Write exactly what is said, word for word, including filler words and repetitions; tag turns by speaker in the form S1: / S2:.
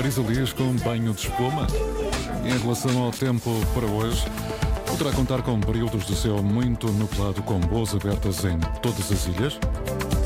S1: Marisa Lias com banho de espuma. Em relação ao tempo para hoje, poderá contar com períodos de céu muito nublado com boas abertas em todas as ilhas.